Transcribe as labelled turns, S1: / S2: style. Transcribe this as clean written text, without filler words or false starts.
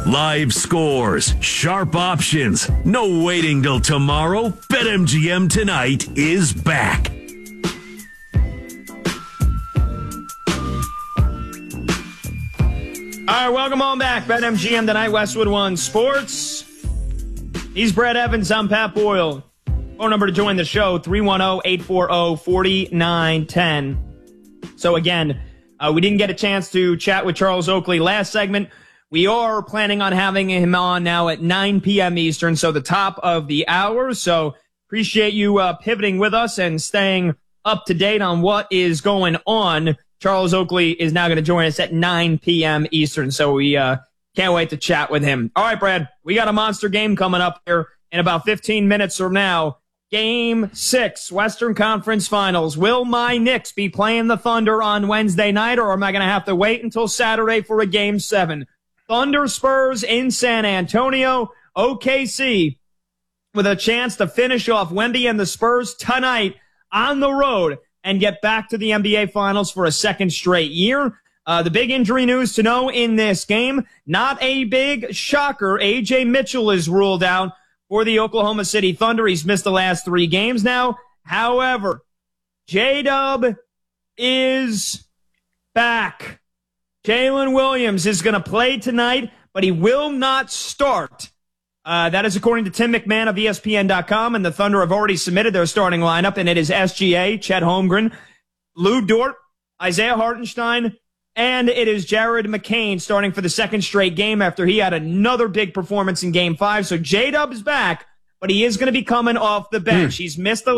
S1: Live scores, sharp options, no waiting till tomorrow. BetMGM tonight is back.
S2: All right, welcome on back. BetMGM tonight, Westwood One Sports. He's Brett Evans. I'm Pat Boyle. Phone number to join the show, 310-840-4910. So again, we didn't get a chance to chat with Charles Oakley last segment. We are planning on having him on now at 9 p.m. Eastern, so the top of the hour. So appreciate you pivoting with us and staying up to date on what is going on. Charles Oakley is now going to join us at 9 p.m. Eastern, so we can't wait to chat with him. All right, Brad, we got a monster game coming up here in about 15 minutes from now. Game 6, Western Conference Finals. Will my Knicks be playing the Thunder on Wednesday night, or am I going to have to wait until Saturday for a Game 7? Thunder Spurs in San Antonio. OKC with a chance to finish off Wemby and the Spurs tonight on the road and get back to the NBA Finals for a second straight year. The big injury news to know in this game, not a big shocker. A.J. Mitchell is ruled out for the Oklahoma City Thunder. He's missed the last 3 games now. However, J-Dub is back. Jalen Williams is going to play tonight, but he will not start. That is according to Tim McMahon of ESPN.com, and the Thunder have already submitted their starting lineup, and it is SGA, Chet Holmgren, Lou Dort, Isaiah Hartenstein, and it is Jared McCain starting for the second straight game after he had another big performance in Game 5. So J-Dub is back, but he is going to be coming off the bench. He's missed the